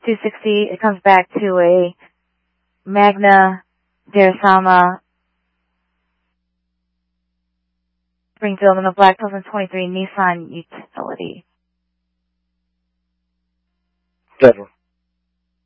260, it comes back to a Magna Derisama Springfield in a black 2023 Nissan Utility. Federal.